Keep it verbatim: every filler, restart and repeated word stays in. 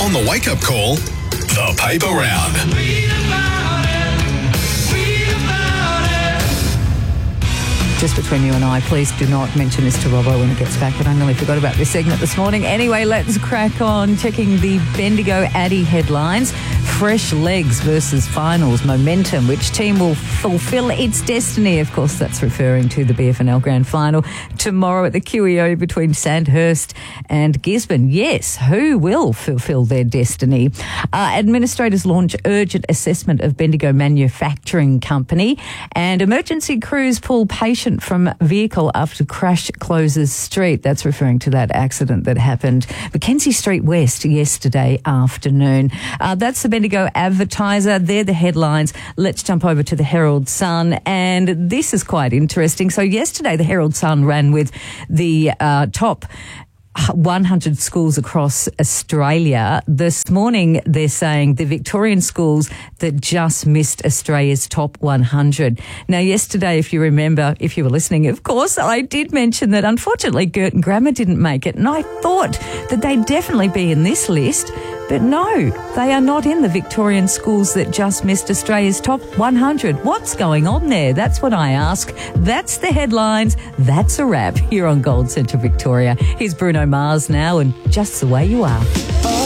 On the wake-up call, the paper round. Just between you and I, please do not mention this to Robbo when he gets back. But I nearly forgot about this segment this morning. Anyway, let's crack on. Checking the Bendigo Addy headlines. Fresh legs versus finals momentum. Which team will fulfil its destiny? Of course, that's referring to the B F N L Grand Final tomorrow at the Q E O between Sandhurst and Gisborne. Yes, who will fulfil their destiny? Uh, administrators launch urgent assessment of Bendigo Manufacturing Company, and emergency crews pull patient from vehicle after crash closes street. That's referring to that accident that happened Mackenzie Street West yesterday afternoon. Uh, that's the Bendigo Advertiser. They're the headlines. Let's jump over to the Herald Sun, and this is quite interesting. So yesterday the Herald Sun ran with the uh, top one hundred schools across Australia. This morning, they're saying the Victorian schools that just missed Australia's top one hundred. Now, yesterday, if you remember, if you were listening, of course, I did mention that unfortunately Girton Grammar didn't make it, and I thought that they'd definitely be in this list. But no, they are not in the Victorian schools that just missed Australia's top one hundred. What's going on there? That's what I ask. That's the headlines. That's a wrap here on Gold Central Victoria. Here's Bruno Mars now, and Just the Way You Are.